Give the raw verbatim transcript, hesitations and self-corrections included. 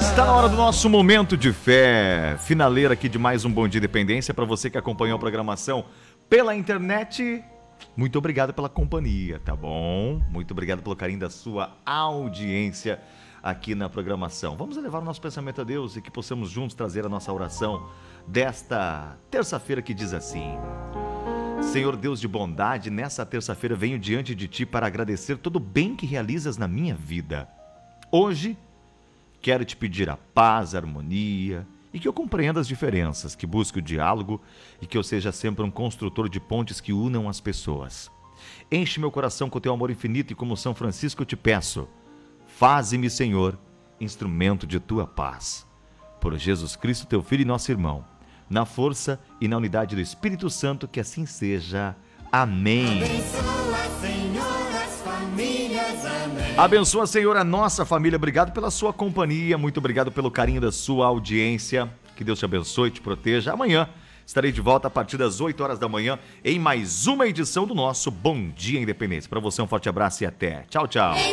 Está na hora do nosso momento de fé. Finaleira aqui de mais um Bom Dia Independência. Para você que acompanhou a programação pela internet, muito obrigado pela companhia, tá bom? Muito obrigado pelo carinho da sua audiência aqui na programação. Vamos elevar o nosso pensamento a Deus e que possamos juntos trazer a nossa oração desta terça-feira que diz assim: Senhor Deus de bondade, nessa terça-feira venho diante de Ti para agradecer todo o bem que realizas na minha vida. Hoje, quero Te pedir a paz, a harmonia e que eu compreenda as diferenças, que busque o diálogo e que eu seja sempre um construtor de pontes que unam as pessoas. Enche meu coração com Teu amor infinito e como São Francisco eu te peço, faze-me, Senhor, instrumento de Tua paz. Por Jesus Cristo, Teu Filho e nosso irmão, na força e na unidade do Espírito Santo, que assim seja. Amém. Abençoa, Senhor, as famílias. Amém. Abençoa, Senhor, a nossa família. Obrigado pela sua companhia, muito obrigado pelo carinho da sua audiência. Que Deus te abençoe e te proteja. Amanhã estarei de volta a partir das oito horas da manhã em mais uma edição do nosso Bom Dia Independência. Para você um forte abraço e até. Tchau, tchau.